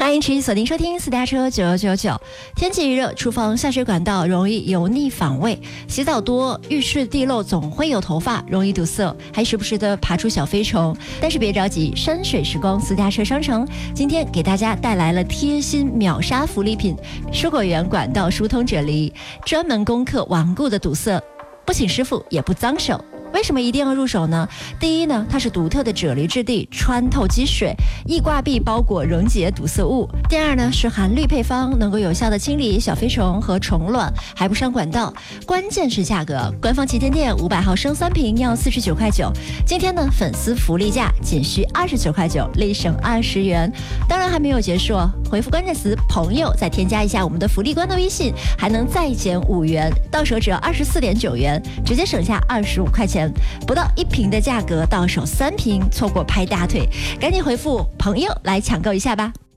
欢迎持续锁定收听私家车999。天气一热，厨房下水管道容易油腻反胃，洗澡多，浴室地漏总会有头发，容易堵塞，还时不时的爬出小飞虫。但是别着急，山水时光私家车商城今天给大家带来了贴心秒杀福利品——蔬果园管道疏通啫喱，专门攻克顽固的堵塞，不请师傅也不脏手。为什么一定要入手呢？第一呢，它是独特的啫喱质地，穿透积水，易挂壁包裹溶解堵塞物。第二呢，是含氯配方，能够有效的清理小飞虫和虫卵，还不伤管道。关键是价格，官方旗舰店500毫升3瓶要49块9，今天呢粉丝福利价仅需29块9，立省20元。当然还没有结束哦，回复关键词朋友，再添加一下我们的福利官的微信，还能再减5元，到手只要24.9元，直接省下25块钱。不到1瓶的价格，到手3瓶，错过拍大腿，赶紧回复朋友来抢购一下吧。